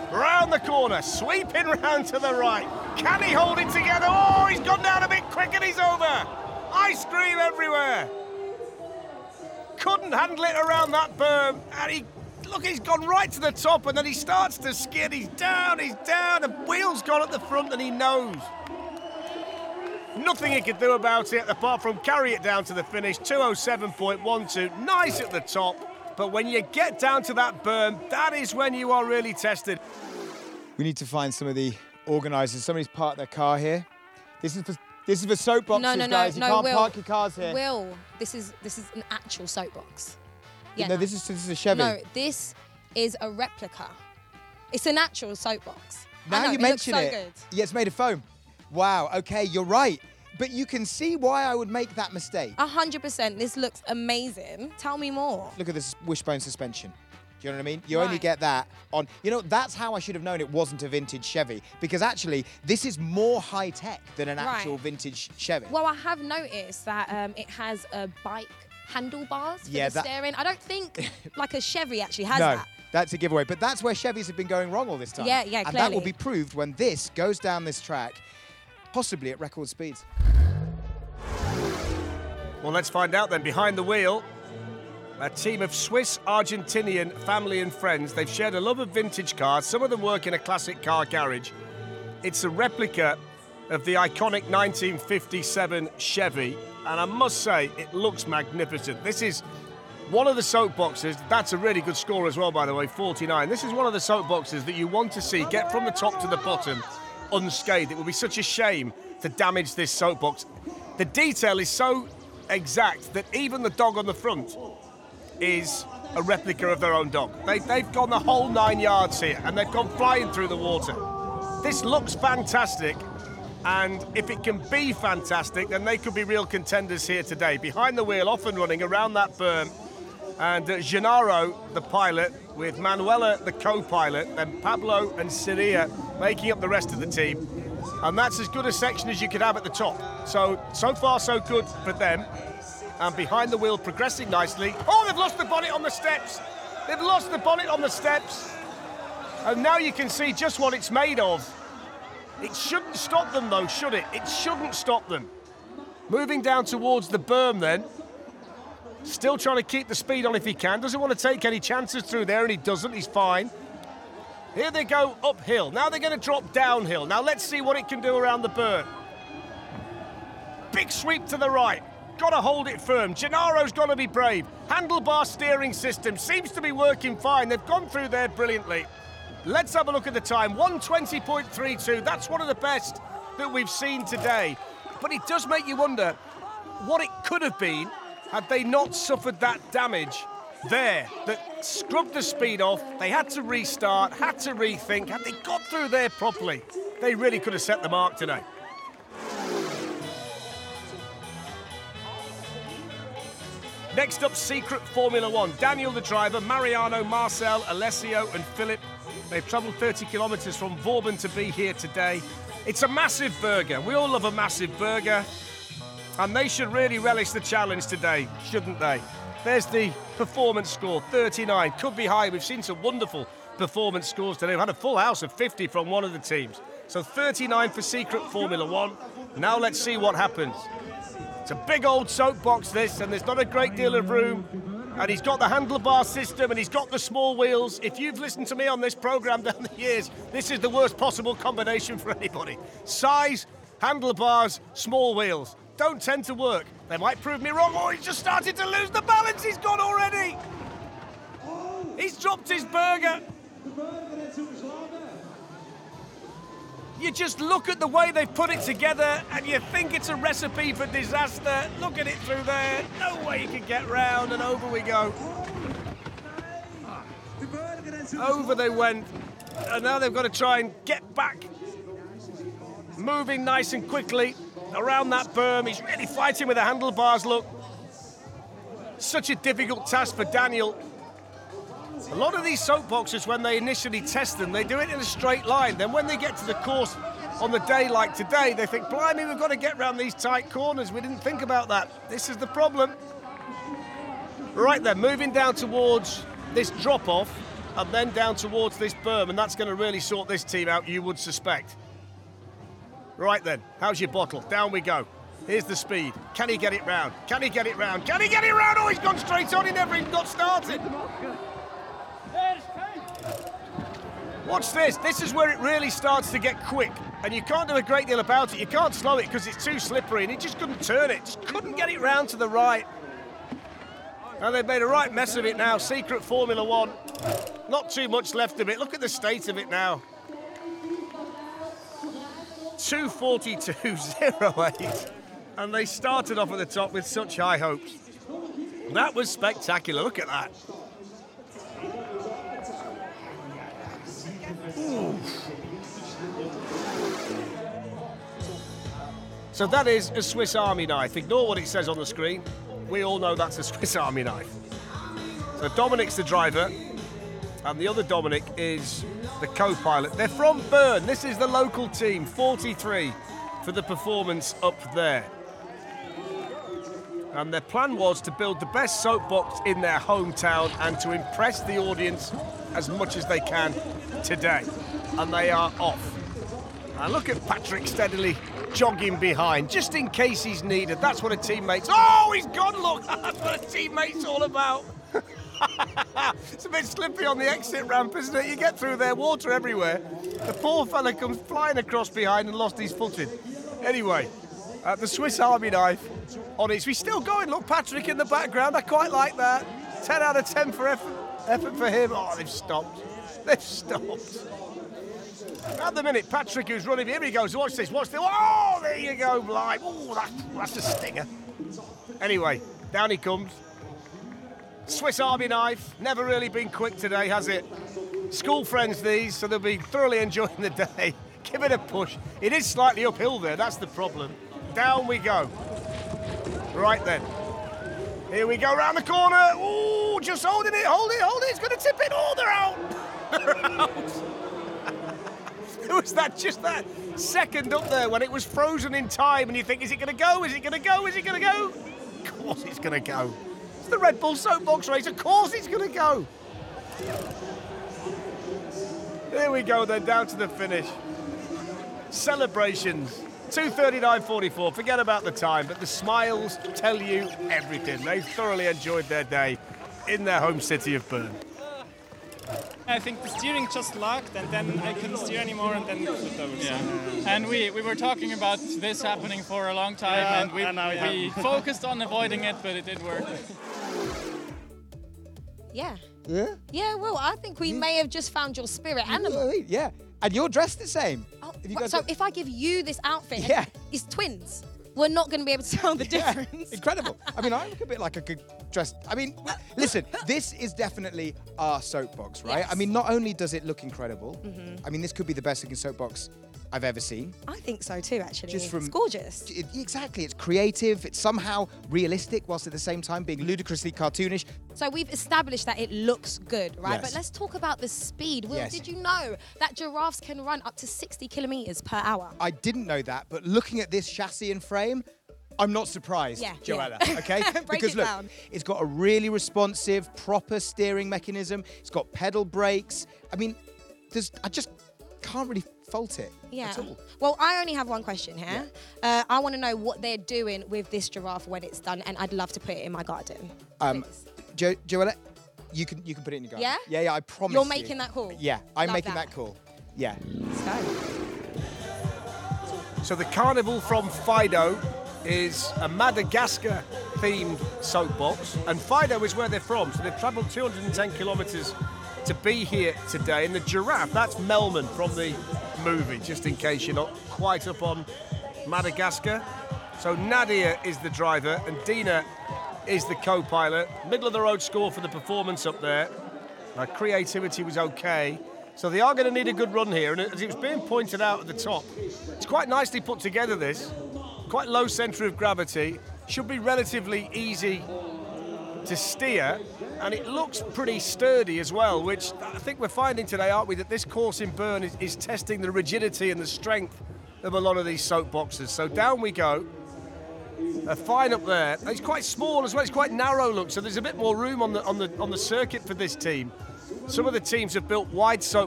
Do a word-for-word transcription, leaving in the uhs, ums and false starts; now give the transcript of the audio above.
Round the corner, sweeping round to the right. Can he hold it together? Oh, he's gone down a bit quick and he's over. Ice cream everywhere. Couldn't handle it around that berm. And he, look, he's gone right to the top and then he starts to skid. He's down, he's down. The wheel's gone at the front and he knows. Nothing he could do about it apart from carry it down to the finish. two oh seven point one two, nice at the top. But when you get down to that berm, that is when you are really tested. We need to find some of the organisers. Somebody's parked their car here. This is for, this is for soapboxes, no, no, no, guys. You no, can't Will, park your cars here. Will, this is this is an actual soapbox. Yeah, no, no, this is this is a Chevy. No, this is a replica. It's an actual soapbox. Now I know, you it mention looks so it. Good. Yeah, it's made of foam. Wow. Okay, you're right. But you can see why I would make that mistake. A hundred percent. This looks amazing. Tell me more. Look at this wishbone suspension. Do you know what I mean? You only Right. get that on... You know, that's how I should have known it wasn't a vintage Chevy. Because actually, this is more high-tech than an Right. actual vintage Chevy. Well, I have noticed that um, it has a bike handlebars for Yeah, the that- steering. I don't think like a Chevy actually has no, that. that's a giveaway. But that's where Chevys have been going wrong all this time. Yeah, yeah, And that will clearly. be proved when this goes down this track, possibly at record speeds. Well, let's find out then. Behind the wheel, a team of Swiss-Argentinian family and friends. They've shared a love of vintage cars. Some of them work in a classic car garage. It's a replica of the iconic nineteen fifty-seven Chevy, and I must say, it looks magnificent. This is one of the soapboxes. That's a really good score as well, by the way, forty-nine. This is one of the soapboxes that you want to see get from the top to the bottom unscathed. It would be such a shame to damage this soapbox. The detail is so exact that even the dog on the front is a replica of their own dog. They, they've gone the whole nine yards here and they've gone flying through the water. This looks fantastic, and if it can be fantastic, then they could be real contenders here today. Behind the wheel, off and running around that berm, and uh, Gennaro, the pilot, with Manuela, the co-pilot, then Pablo and Siria making up the rest of the team. And that's as good a section as you could have at the top. So, so far so good for them. And behind the wheel, progressing nicely. Oh, they've lost the bonnet on the steps. They've lost the bonnet on the steps. And now you can see just what it's made of. It shouldn't stop them though, should it? It shouldn't stop them. Moving down towards the berm then. Still trying to keep the speed on if he can. Doesn't want to take any chances through there, and he doesn't. He's fine. Here they go uphill. Now they're going to drop downhill. Now let's see what it can do around the berm. Big sweep to the right. Got to hold it firm. Gennaro's got to be brave. Handlebar steering system seems to be working fine. They've gone through there brilliantly. Let's have a look at the time. one twenty point three two. That's one of the best that we've seen today. But it does make you wonder what it could have been had they not suffered that damage there that scrubbed the speed off. They had to restart, had to rethink. Had they got through there properly, they really could have set the mark today. Next up, Secret Formula One. Daniel, the driver, Mariano, Marcel, Alessio and Philip. They've travelled thirty kilometres from Vauban to be here today. It's a massive burger. We all love a massive burger. And they should really relish the challenge today, shouldn't they? There's the performance score, thirty-nine. Could be high. We've seen some wonderful performance scores today. We've had a full house of fifty from one of the teams. So thirty-nine for Secret Formula One. Now let's see what happens. It's a big old soapbox, this, and there's not a great deal of room. And he's got the handlebar system and he's got the small wheels. If you've listened to me on this programme down the years, this is the worst possible combination for anybody. Size, handlebars, small wheels. Don't tend to work. They might prove me wrong. Oh, he's just started to lose the balance. He's gone already. He's dropped his burger. You just look at the way they've put it together and you think it's a recipe for disaster. Look at it through there. No way you can get round, and over we go. Over they went. And now they've got to try and get back. Moving nice and quickly around that berm. He's really fighting with the handlebars, look. Such a difficult task for Daniel. A lot of these soapboxes, when they initially test them, they do it in a straight line. Then when they get to the course on the day like today, they think, blimey, we've got to get around these tight corners. We didn't think about that. This is the problem. Right then, moving down towards this drop-off. and then down towards this berm, and that's going to really sort this team out, you would suspect. Right then, how's your bottle? Down we go. Here's the speed. Can he get it round? Can he get it round? Can he get it round? Oh, he's gone straight on. He never even got started. Watch this. This is where it really starts to get quick, and you can't do a great deal about it. You can't slow it because it's too slippery, and he just couldn't turn it. Just couldn't get it round to the right. And they've made a right mess of it now. Secret Formula One. Not too much left of it. Look at the state of it now. two forty-two oh eight. And they started off at the top with such high hopes. That was spectacular. Look at that. Ooh. So that is a Swiss Army knife. Ignore what it says on the screen. We all know that's a Swiss Army knife. So Dominic's the driver, and the other Dominic is the co-pilot. They're from Bern. This is the local team, forty-three for the performance up there. And their plan was to build the best soapbox in their hometown and to impress the audience as much as they can today. And they are off. And look at Patrick steadily jogging behind, just in case he's needed. That's what a teammate's... Oh, he's gone, look! That's what a teammate's all about. It's a bit slippery on the exit ramp, isn't it? You get through there, water everywhere. The poor fella comes flying across behind and lost his footing. Anyway, uh, the Swiss Army knife on it. We're still going. Look, Patrick in the background. I quite like that. ten out of ten for effort, effort for him. Oh, they've stopped. They've stopped. At the minute, Patrick, who's running, here he goes. Watch this, watch this. Oh, there you go, Blythe. Oh, that's, that's a stinger. Anyway, down he comes. Swiss Army knife. Never really been quick today, has it? School friends, these, so they'll be thoroughly enjoying the day. Give it a push. It is slightly uphill there, that's the problem. Down we go. Right then. Here we go, round the corner. Oh, just holding it, hold it, hold it. It's going to tip it. Oh, they're out. They're out. It was that, just that second up there when it was frozen in time and you think, is it going to go? Is it going to go? Is it going to go? Of course it's going to go. It's the Red Bull soapbox race. Of course it's going to go. Here we go then, down to the finish. Celebrations. two thirty-nine forty-four. Forget about the time, but the smiles tell you everything. They thoroughly enjoyed their day in their home city of Bern. I think the steering just locked, and then I couldn't steer anymore, and then it flipped over. Yeah. And we, we were talking about this happening for a long time, yeah, and we, and we focused on avoiding it, but it did work. Yeah. Yeah? Yeah, well, I think we may have just found your spirit animal. Yeah. And you're dressed the same. Oh, If you what- guys so look- if I give you this outfit, Yeah. it's twins. We're not going to be able to tell the Yeah, difference. incredible. I mean, I look a bit like a good dressed. I mean, listen, this is definitely our soapbox, right? Yes. I mean, not only does it look incredible, I mean, this could be the best looking soapbox I've ever seen. I think so too, actually. Just from- it's gorgeous. It- exactly, it's creative, it's somehow realistic, whilst at the same time being ludicrously cartoonish. So we've established that it looks good, right? Yes. But let's talk about the speed. Will, Yes. did you know that giraffes can run up to sixty kilometers per hour? I didn't know that, but looking at this chassis and frame, I'm not surprised, Yeah, Joanna, yeah. okay? Break because it look, down. it's got a really responsive, proper steering mechanism. It's got pedal brakes. I mean, there's, I just can't really fault it Yeah. at all. Well, I only have one question here. Uh, I want to know what they're doing with this giraffe when it's done, and I'd love to put it in my garden. Um, Please. jo- Joanna, you can you can put it in your garden. Yeah? Yeah, yeah, I promise You're you. making that call? Yeah, I'm Love making that. that call. Yeah. Let's go. So the Carnival from Fido is a Madagascar-themed soapbox, and Fido is where they're from, so they've travelled two hundred ten kilometres to be here today. And the giraffe, that's Melman from the movie, just in case you're not quite up on Madagascar. So Nadia is the driver, and Dina is the co-pilot. Middle of the road score for the performance up there. Now, creativity was okay. So they are going to need a good run here, and as it was being pointed out at the top, it's quite nicely put together, this. Quite low centre of gravity, should be relatively easy to steer, and it looks pretty sturdy as well, which I think we're finding today, aren't we, that this course in Bern is, is testing the rigidity and the strength of a lot of these soapboxes. So down we go. A fine up there. It's quite small as well. It's quite narrow, look. So there's a bit more room on the on the on the circuit for this team. Some of the teams have built wide soap